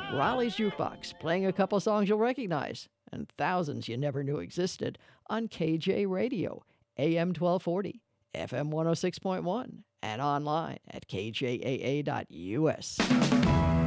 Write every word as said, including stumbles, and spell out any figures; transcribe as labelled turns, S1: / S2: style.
S1: Raleigh's Jukebox, playing a couple songs you'll recognize, and thousands you never knew existed, on K J Radio, A M twelve forty, F M one oh six point one, and online at k j a a dot u s.